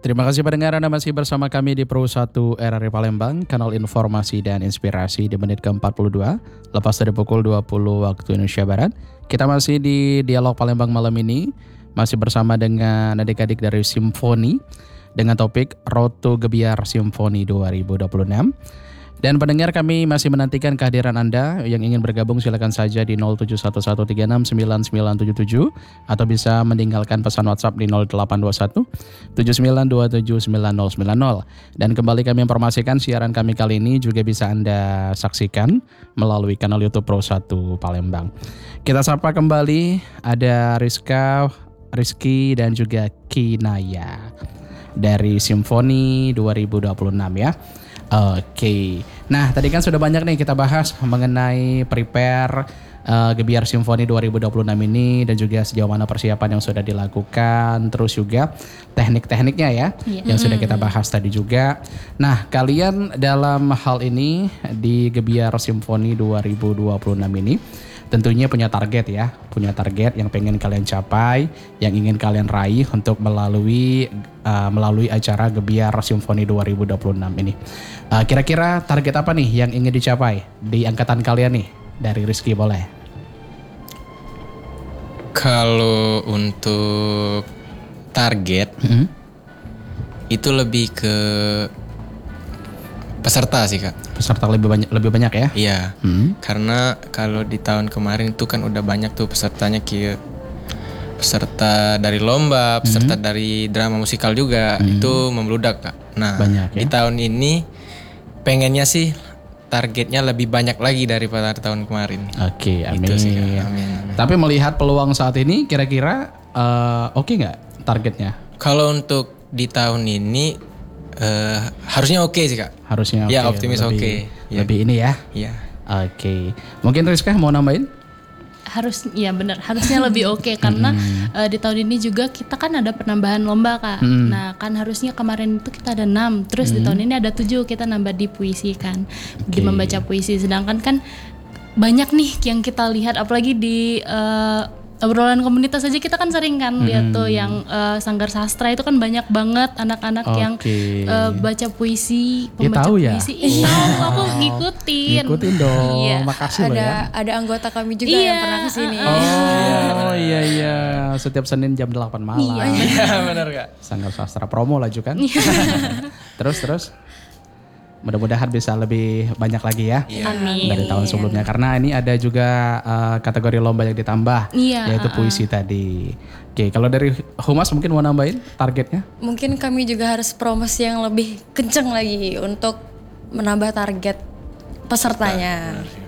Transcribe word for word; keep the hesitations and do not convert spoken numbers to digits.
Terima kasih pendengar, Anda masih bersama kami di Pro satu R R I Palembang, kanal informasi dan inspirasi di menit ke empat puluh dua, lepas dari pukul dua puluh waktu Indonesia Barat. Kita masih di Dialog Palembang malam ini, masih bersama dengan adik-adik dari Simfoni, dengan topik Road to Gebiar Simfoni dua ribu dua puluh enam. Dan pendengar, kami masih menantikan kehadiran Anda. Yang ingin bergabung silakan saja di nol tujuh satu satu tiga enam sembilan sembilan tujuh tujuh atau bisa meninggalkan pesan WhatsApp di nol delapan dua satu tujuh sembilan dua tujuh sembilan nol sembilan nol. Dan kembali kami informasikan siaran kami kali ini juga bisa Anda saksikan melalui kanal YouTube Pro satu Palembang. Kita sapa kembali ada Rizka, Rizky dan juga Kinaya dari Simfoni dua ribu dua puluh enam ya. Oke, okay. Nah tadi kan sudah banyak nih kita bahas mengenai prepare uh, Gebiar Simfoni dua ribu dua puluh enam ini dan juga sejauh mana persiapan yang sudah dilakukan, terus juga teknik-tekniknya ya yeah. yang sudah kita bahas tadi juga. Nah kalian dalam hal ini di Gebiar Simfoni dua ribu dua puluh enam ini tentunya punya target ya, punya target yang pengen kalian capai, yang ingin kalian raih untuk melalui uh, melalui acara Gebiar Simfoni dua ribu dua puluh enam ini. Uh, kira-kira target apa nih yang ingin dicapai di angkatan kalian nih? Dari Rizky boleh. Kalau untuk target mm-hmm. itu lebih ke peserta sih Kak. Peserta lebih banyak lebih banyak ya? Iya. Hmm. Karena kalau di tahun kemarin itu kan udah banyak tuh pesertanya kayak peserta dari lomba, peserta hmm. dari drama musikal juga hmm. itu membludak Kak. Nah, banyak, ya? Di tahun ini pengennya sih targetnya lebih banyak lagi daripada tahun kemarin. Oke, amin. Itu sih, Kak. Amin, amin. Tapi melihat peluang saat ini kira-kira uh, oke okay nggak targetnya? Kalau untuk di tahun ini Uh, harusnya oke okay sih Kak. Harusnya oke. Okay. Ya optimis oke. Okay. Ya. Lebih ini ya. Iya. Oke. Okay. Mungkin Rizka mau nambahin? Harus, ya benar. Harusnya lebih oke okay, karena hmm. uh, di tahun ini juga kita kan ada penambahan lomba Kak. Hmm. Nah kan harusnya kemarin itu kita ada enam, terus hmm. di tahun ini ada tujuh, kita nambah di puisi kan, okay. di membaca puisi. Sedangkan kan banyak nih yang kita lihat, apalagi di uh, obrolan komunitas aja kita kan sering kan lihat hmm. tuh yang uh, sanggar sastra itu kan banyak banget anak-anak okay. yang uh, baca puisi, ya, pembaca tahu puisi. Ya? Iya, tahu aku ngikutin. Ngikutin dong. Iya. Makasih ada, loh ya. Ada anggota kami juga iya. yang pernah kesini. Oh iya iya, setiap Senin jam delapan malam. Iya benar Kak. Sanggar sastra promo laju kan. terus terus. Mudah-mudahan bisa lebih banyak lagi ya yeah. Amin. dari tahun sebelumnya, karena ini ada juga uh, kategori lomba yang ditambah yeah, yaitu puisi uh-uh. tadi. Oke, kalau dari Humas mungkin mau nambahin targetnya? Mungkin kami juga harus promosi yang lebih kenceng lagi untuk menambah target pesertanya.